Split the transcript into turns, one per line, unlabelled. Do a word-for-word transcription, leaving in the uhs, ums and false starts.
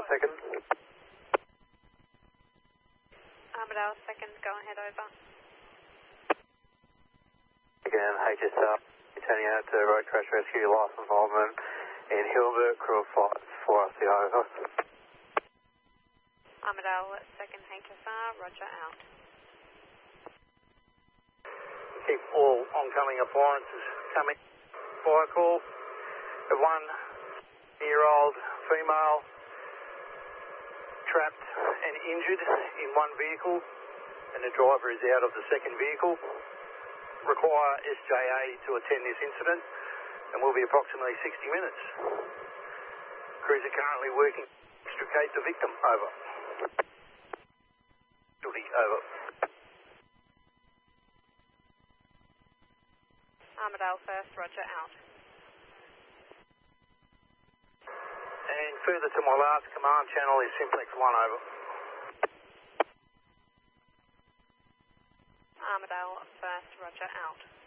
Armadale second.
Armadale second, go ahead, over.
Again, H S R, turning out to road crash rescue, loss involvement in Hilbert, crew of flight four R C I, over.
Armadale second, H S R, roger, out.
Keep all oncoming appliances coming. Fire call. A one-year-old female trapped and injured in one vehicle, and the driver is out of the second vehicle. Require S J A to attend this incident, and will be approximately sixty minutes. Crews are currently working to extricate the victim. Over. Duty, over.
Armadale first, roger, out.
And further to my last command channel is Simplex one, over.
Armadale first, roger, out.